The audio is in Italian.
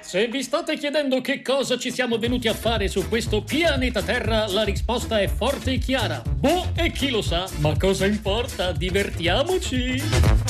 Se vi state chiedendo che cosa ci siamo venuti a fare su questo pianeta Terra, la risposta è forte e chiara. Boh, e chi lo sa? Ma cosa importa? Divertiamoci!